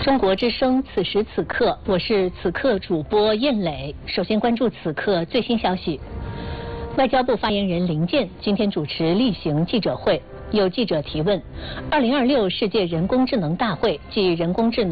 中国之声，此时此刻，我是此刻主播燕磊。首先关注此刻最新消息。外交部发言人林健今天主持例行记者会，有记者提问：2026世界人工智能大会暨人工智能